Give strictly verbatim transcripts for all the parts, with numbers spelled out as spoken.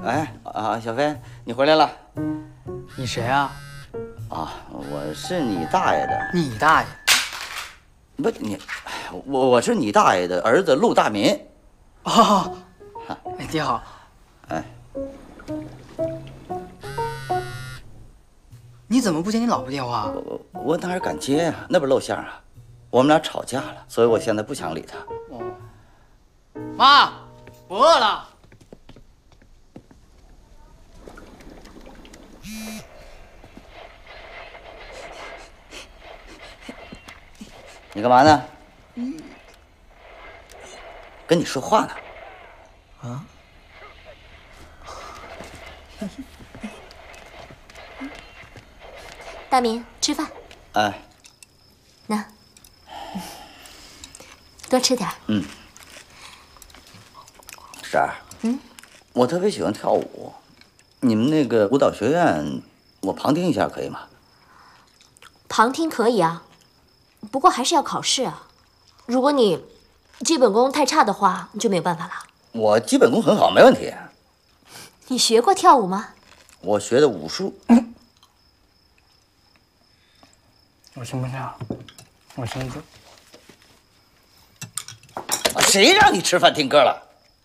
哎啊，小飞，你回来了。 你谁啊？ 啊，我是你大爷的。 你大爷！ 不，你，我我是你大爷的儿子陆大民。 哦，哎，爹好。 哎， 你怎么不接你老婆电话？ 我我哪敢接呀？那不露馅啊！我们俩吵架了，所以我现在不想理他。 哦，妈，我饿了。 你干嘛呢？跟你说话呢。 啊？ 大明，吃饭。 哎， 那，多吃点。 嗯。婶儿，嗯，我特别喜欢跳舞，你们那个舞蹈学院，我旁听一下可以吗？ 旁听可以啊，不过还是要考试啊。如果你基本功太差的话，就没有办法了。 我基本功很好，没问题。 你学过跳舞吗？ 我学的武术。 我听不下，我听歌。 谁让你吃饭听歌了？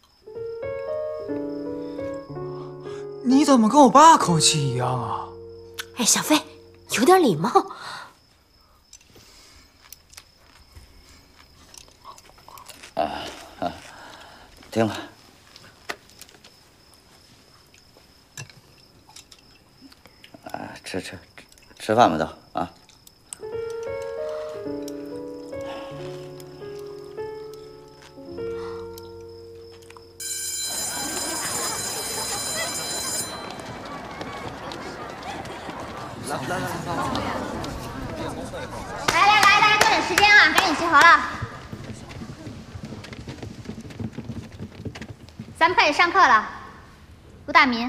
你怎么跟我爸口气一样啊？ 哎，小飞，有点礼貌。 啊啊，听吧。啊，吃吃吃饭吧都啊。 来来来来来，大家抓紧时间啊，赶紧集合了。咱们开始上课了。陆大民，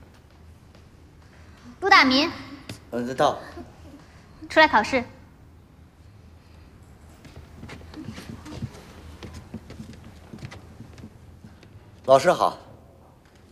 陆大民， 嗯，到。 出来考试。 老师好。